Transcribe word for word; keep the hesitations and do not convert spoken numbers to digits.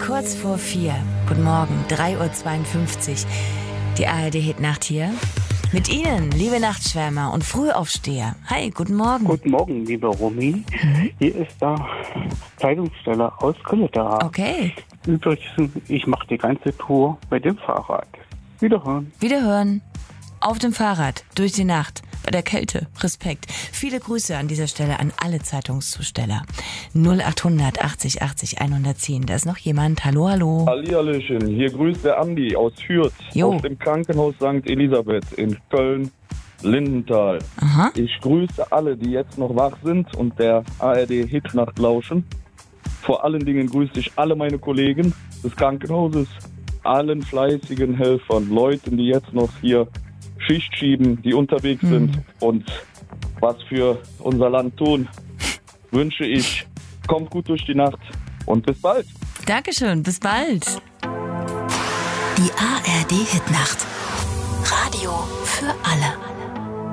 kurz vor vier. Guten Morgen, drei Uhr zweiundfünfzig. Die A R D-Hitnacht hier. Mit Ihnen, liebe Nachtschwärmer und Frühaufsteher. Hi, guten Morgen. Guten Morgen, liebe Romy. Mhm. Hier ist der Zeitungssteller aus Kölleta. Okay. Übrigens, ich mache die ganze Tour mit dem Fahrrad. Wiederhören. Wiederhören. Auf dem Fahrrad, durch die Nacht, bei der Kälte. Respekt. Viele Grüße an dieser Stelle an alle Zeitungszusteller. null achthundert achtzig achtzig hundertzehn. Da ist noch jemand. Hallo, hallo. Hallihallöchen, hier grüßt der Andi aus Fürth. Jo. Aus dem Krankenhaus Sankt Elisabeth in Köln-Lindenthal. Aha. Ich grüße alle, die jetzt noch wach sind und der A R D-Hitnacht lauschen. Vor allen Dingen grüße ich alle meine Kollegen des Krankenhauses, allen fleißigen Helfern, Leuten, die jetzt noch hier Schicht schieben, die unterwegs hm. sind und was für unser Land tun, wünsche ich, kommt gut durch die Nacht und bis bald. Dankeschön, bis bald. Die A R D-Hitnacht. Radio für alle.